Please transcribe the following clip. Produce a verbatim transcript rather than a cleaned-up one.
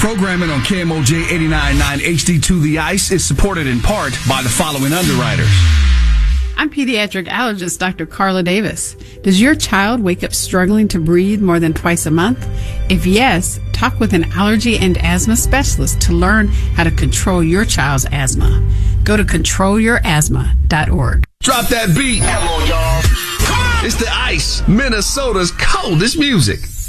Programming on K M O J eighty-nine point nine H D two The Ice is supported in part by the following underwriters. I'm pediatric allergist Doctor Carla Davis. Does your child wake up struggling to breathe more than twice a month? If yes, talk with an allergy and asthma specialist to learn how to control your child's asthma. Go to control your asthma dot org. Drop that beat. Come on, y'all. It's The Ice, Minnesota's coldest music.